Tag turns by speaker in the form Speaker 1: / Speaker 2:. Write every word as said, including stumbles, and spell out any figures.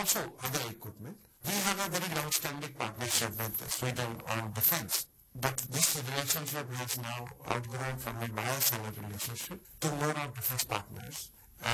Speaker 1: Also, other equipment. We have a very long-standing partnership with Sweden on defense. But this relationship has now outgrown from a biosolar relationship to more of defense partners.